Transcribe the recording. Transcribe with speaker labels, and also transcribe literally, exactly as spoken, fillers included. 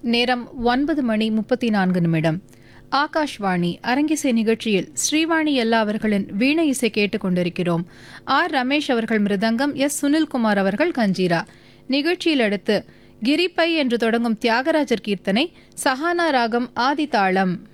Speaker 1: நேரம் ஒன்பது மணி முப்பத்தி நான்கு நிமிடம். ஆகாஷ்வாணி அரங்கிசை நிகழ்ச்சியில் ஸ்ரீவாணி எல்லா அவர்களின் வீணை இசை கேட்டுக் கொண்டிருக்கிறோம். ஆர் ரமேஷ் அவர்கள் மிருதங்கம், எஸ் சுனில்குமார் அவர்கள் கஞ்சீரா. நிகழ்ச்சியில் அடுத்து கிரிப்பை என்று தொடங்கும் தியாகராஜர் கீர்த்தனை, சஹானா ராகம் ஆதி தாளம்.